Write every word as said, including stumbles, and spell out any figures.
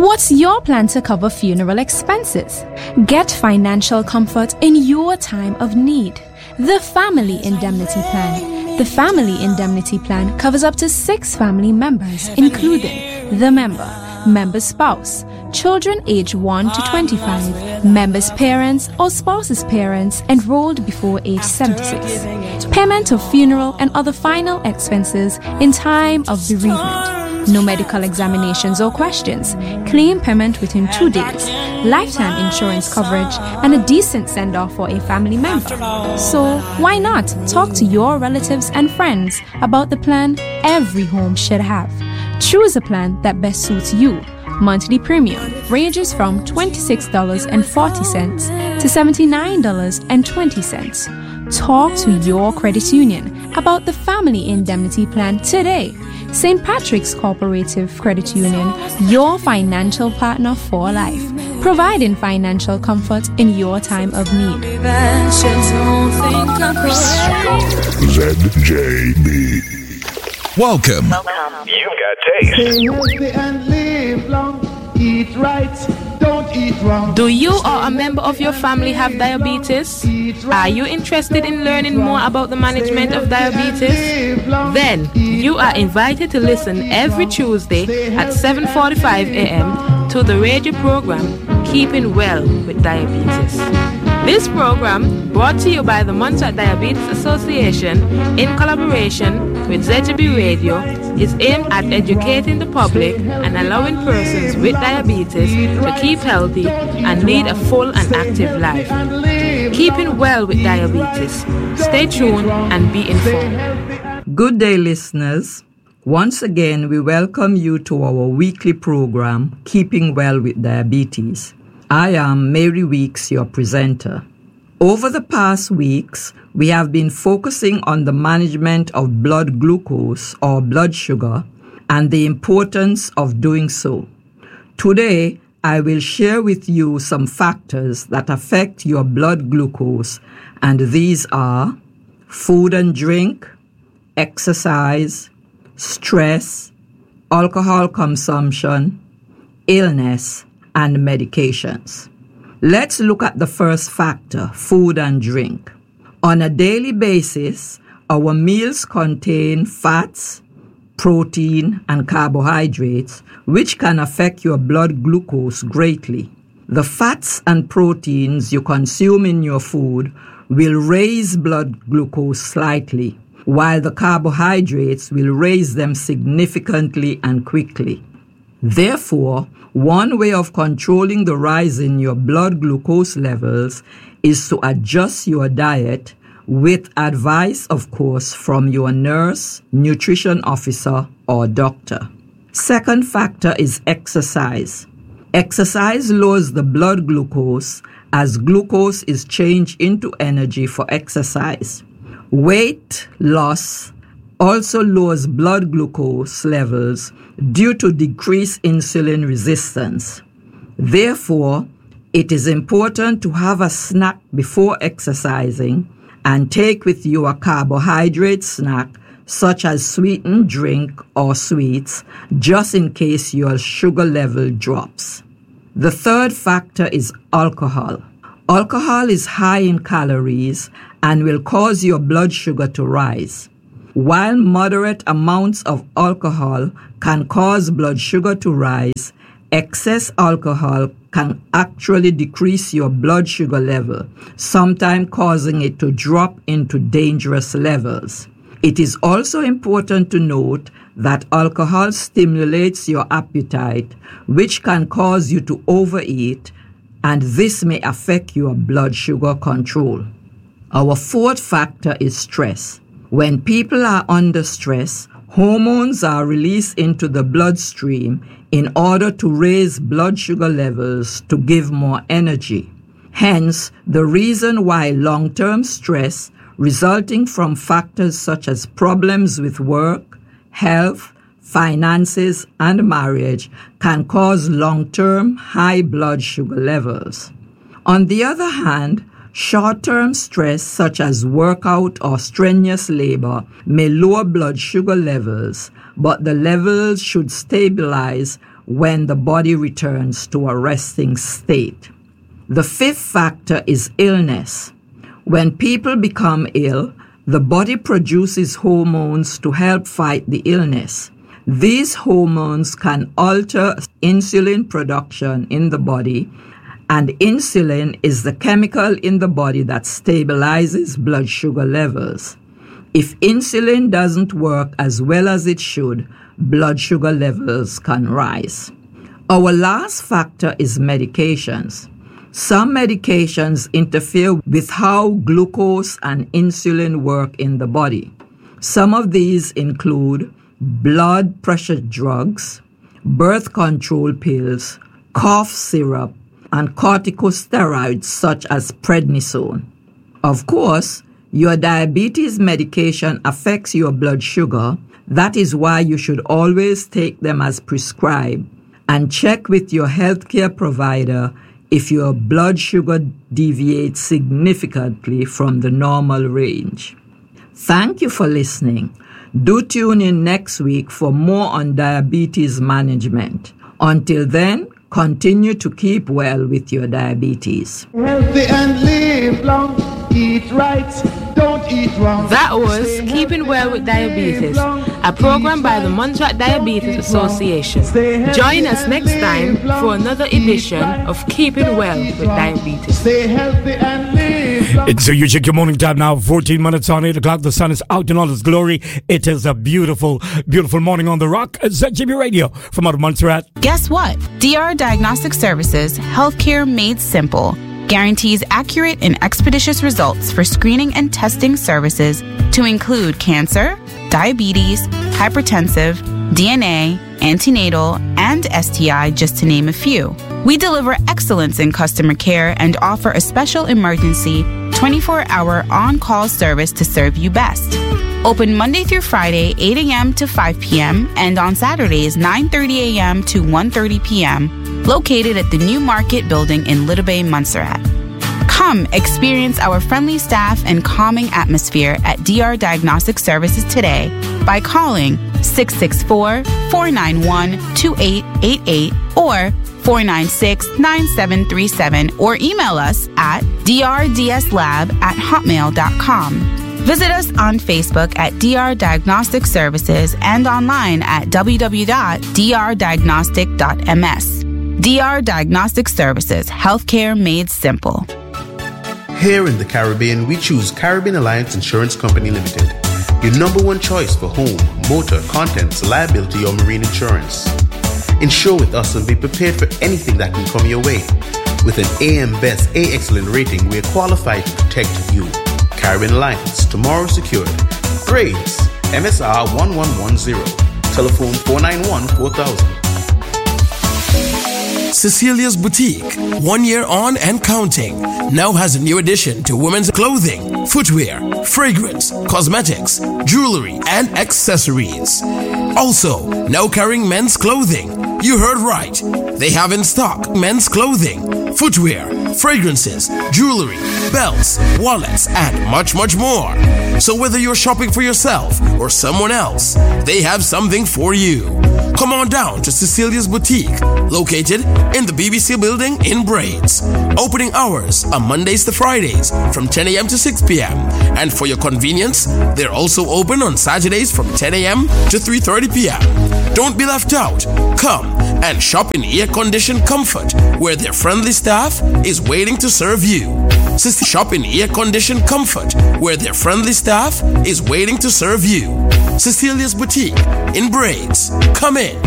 What's your plan to cover funeral expenses? Get financial comfort in your time of need. The Family Indemnity Plan. The Family Indemnity Plan covers up to six family members, including the member, member's spouse, children aged one to twenty-five, member's parents or spouse's parents enrolled before age seventy-six. Payment of funeral and other final expenses in time of bereavement. No medical examinations or questions. Claim payment within two days. Lifetime insurance coverage and a decent send-off for a family member. So why not talk to your relatives and friends about the plan every home should have? Choose a plan that best suits you. Monthly premium ranges from twenty-six dollars and forty cents to seventy-nine dollars and twenty cents. Talk to your credit union about the Family Indemnity Plan today. Saint Patrick's Cooperative Credit Union, your financial partner for life, providing financial comfort in your time of need. Z J B. Welcome. Welcome. You've got taste. Stay healthy and live long. Eat right, don't eat wrong. Do you or a member of your family have diabetes? Are you interested in learning more about the management of diabetes? Then you are invited to listen every Tuesday at seven forty-five a.m. to the radio program Keeping Well with Diabetes. This program, brought to you by the Montserrat Diabetes Association in collaboration with Z J B Radio, is aimed at educating the public and allowing persons with diabetes to keep healthy and lead a full and active life. Keeping Well with Diabetes. Stay tuned and be informed. Good day, listeners. Once again, we welcome you to our weekly program, Keeping Well with Diabetes. I am Mary Weeks, your presenter. Over the past weeks, we have been focusing on the management of blood glucose or blood sugar and the importance of doing so. Today, I will share with you some factors that affect your blood glucose, and these are food and drink, exercise, stress, alcohol consumption, illness, and medications. Let's look at the first factor, food and drink. On a daily basis, our meals contain fats, protein, and carbohydrates, which can affect your blood glucose greatly. The fats and proteins you consume in your food will raise blood glucose slightly, while the carbohydrates will raise them significantly and quickly. Therefore, one way of controlling the rise in your blood glucose levels is to adjust your diet with advice, of course, from your nurse, nutrition officer, or doctor. Second factor is exercise. Exercise lowers the blood glucose as glucose is changed into energy for exercise. Weight loss also lowers blood glucose levels due to decreased insulin resistance. Therefore, it is important to have a snack before exercising and take with you a carbohydrate snack such as sweetened drink or sweets, just in case your sugar level drops. The third factor is alcohol. Alcohol is high in calories and will cause your blood sugar to rise. While moderate amounts of alcohol can cause blood sugar to rise, excess alcohol can actually decrease your blood sugar level, sometimes causing it to drop into dangerous levels. It is also important to note that alcohol stimulates your appetite, which can cause you to overeat, and this may affect your blood sugar control. Our fourth factor is stress. When people are under stress, hormones are released into the bloodstream in order to raise blood sugar levels to give more energy. Hence, the reason why long-term stress resulting from factors such as problems with work, health, finances, and marriage can cause long-term high blood sugar levels. On the other hand, short-term stress such as workout or strenuous labor may lower blood sugar levels, but the levels should stabilize when the body returns to a resting state. The fifth factor is illness. When people become ill, the body produces hormones to help fight the illness. These hormones can alter insulin production in the body, and insulin is the chemical in the body that stabilizes blood sugar levels. If insulin doesn't work as well as it should, blood sugar levels can rise. Our last factor is medications. Some medications interfere with how glucose and insulin work in the body. Some of these include blood pressure drugs, birth control pills, cough syrup, and corticosteroids such as prednisone. Of course, your diabetes medication affects your blood sugar. That is why you should always take them as prescribed and check with your healthcare provider if your blood sugar deviates significantly from the normal range. Thank you for listening. Do tune in next week for more on diabetes management. Until then, continue to keep well with your diabetes. Healthy and live long, eat right, don't eat wrong. That was Keeping Well with Diabetes, a program by the Montserrat Diabetes Association. Join us next time for another edition of Keeping Well with Diabetes. Stay healthy and live long. So you check your morning time now, fourteen minutes on eight o'clock. The sun is out in all its glory. It is a beautiful, beautiful morning on the rock. Z G B Radio from out of Montserrat. Guess what? D R Diagnostic Services, healthcare made simple, guarantees accurate and expeditious results for screening and testing services to include cancer, diabetes, hypertensive, D N A, antenatal, and S T I, just to name a few. We deliver excellence in customer care and offer a special emergency twenty-four hour on-call service to serve you best. Open Monday through Friday, eight a.m. to five p.m. and on Saturdays, nine thirty a.m. to one thirty p.m. located at the New Market Building in Little Bay, Montserrat. Come experience our friendly staff and calming atmosphere at D R Diagnostic Services today by calling six six four, four nine one, two eight eight eight or four nine six, nine seven three seven or email us at d r d s lab at hotmail dot com. Visit us on Facebook at D R Diagnostic Services and online at w w w dot d r diagnostic dot m s. D R Diagnostic Services, healthcare made simple. Here in the Caribbean, we choose Caribbean Alliance Insurance Company Limited, your number one choice for home, motor, contents, liability, or marine insurance. Insure with us and be prepared for anything that can come your way. With an A M Best A Excellent rating, we are qualified to protect you. Caribbean Alliance, tomorrow secured. Grades, M S R one one one zero. Telephone four nine one, four thousand. Cecilia's Boutique, one year on and counting, now has a new addition to women's clothing, footwear, fragrance, cosmetics, jewelry, and accessories. Also, now carrying men's clothing. You heard right. They have in stock men's clothing, footwear, fragrances, jewelry, belts, wallets, and much, much more. So whether you're shopping for yourself or someone else, they have something for you. Come on down to Cecilia's Boutique, located in the B B C building in Braids. Opening hours are Mondays to Fridays from ten a.m. to six p.m. And for your convenience, they're also open on Saturdays from ten a.m. to three thirty p.m. Don't be left out. Come and shop in air-conditioned comfort, where their friendly staff is waiting to serve you. Sister, shop in air-conditioned comfort, where their friendly staff is waiting to serve you. Cecilia's Boutique in Braids. Come in.